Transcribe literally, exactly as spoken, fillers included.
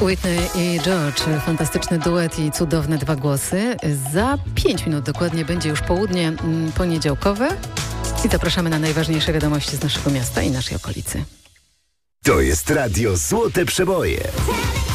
Whitney i George, fantastyczny duet i cudowne dwa głosy. Za pięć minut dokładnie będzie już południe poniedziałkowe i zapraszamy na najważniejsze wiadomości z naszego miasta i naszej okolicy. To jest Radio Złote Przeboje.